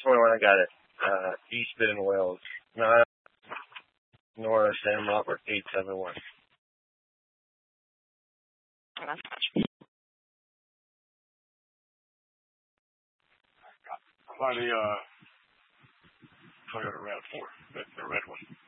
when I got it. East Bid in Wales. Nora Sam Robert 871. By the Toyota RAV4, the red one.